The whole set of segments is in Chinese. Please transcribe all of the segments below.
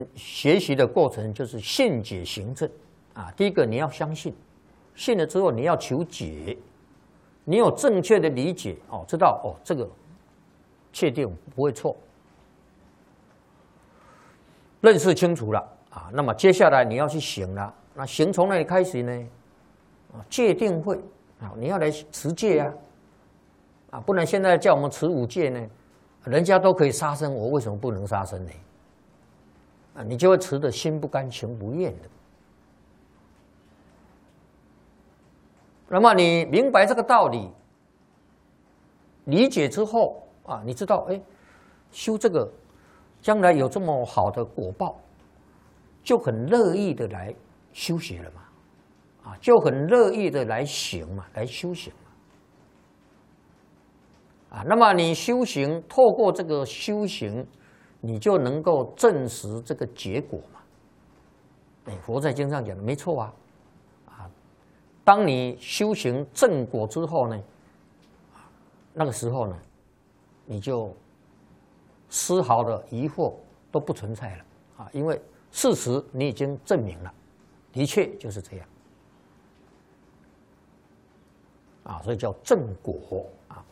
学习的过程就是信解行证啊。第一个你要相信，信了之后你要求解，你有正确的理解哦，知道哦这个确定不会错，认识清楚了啊。那么接下来你要去行了，那行从哪里开始呢？戒定慧啊，你要来持戒啊，不然现在叫我们持五戒呢，人家都可以杀生，我为什么不能杀生呢？啊，你就会持得心不甘情不愿的。那么你明白这个道理，理解之后啊，你知道，哎，修这个将来有这么好的果报，就很乐意的来修学了嘛，啊，就很乐意的来行嘛，来修行嘛，啊，那么你修行，透过这个修行，你就能够证实这个结果嘛。哎，佛在经上讲的没错啊，啊，当你修行正果之后呢，那个时候呢，你就丝毫的疑惑都不存在了啊，因为事实你已经证明了，的确就是这样啊，所以叫正果啊。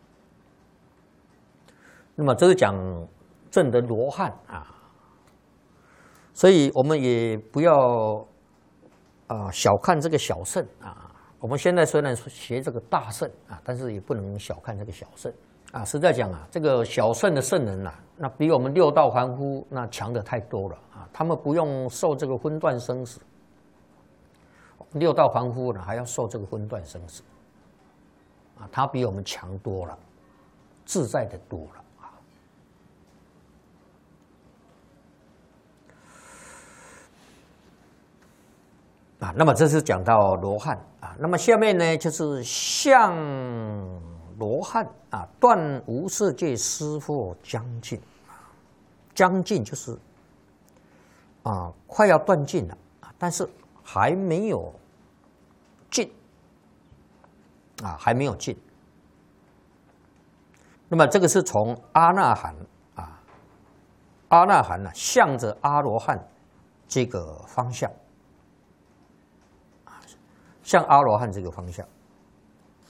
那么这是讲证得罗汉啊，所以我们也不要小看这个小圣啊。我们现在虽然学这个大圣啊，但是也不能小看这个小圣啊。实在讲啊，这个小圣的圣人呐，那比我们六道凡夫那强的太多了啊。他们不用受这个昏断生死，六道凡夫呢还要受这个昏断生死啊，他比我们强多了，自在的多了。啊，那么这是讲到罗汉啊，那么下面呢就是向罗汉啊，断无色界师父将尽，将尽就是快要断尽了啊，但是还没有尽啊，还没有尽。那么这个是从阿那含啊，阿那含呢向着阿罗汉这个方向。向阿罗汉这个方向。